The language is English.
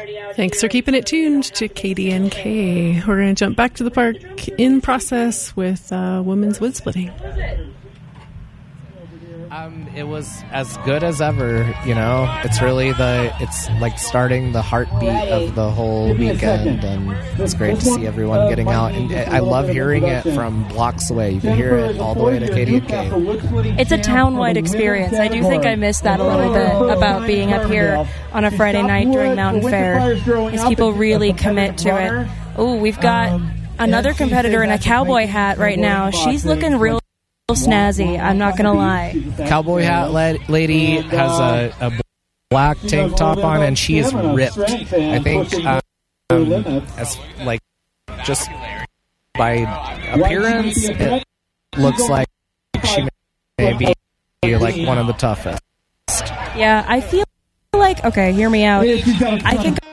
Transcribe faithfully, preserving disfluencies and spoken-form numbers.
Thanks for keeping it tuned to K D N K. We're going to jump back to the park in process with uh, women's wood splitting. Um, it was as good as ever, you know. It's really the, it's like starting the heartbeat of the whole weekend, and it's great to see everyone getting out. And I love hearing it from blocks away. You can hear it all the way to K D N K. It's a town-wide experience. I do think I missed that a little bit about being up here on a Friday night during Mountain Fair, is people really commit to it. Oh, we've got another competitor in a cowboy hat right now. She's looking real snazzy, I'm not gonna lie. Cowboy hat la- lady has a, a black tank top on, and she is ripped. I think, um, as like just by appearance, it looks like she may be like one of the toughest. Yeah, I feel like, okay, hear me out. I think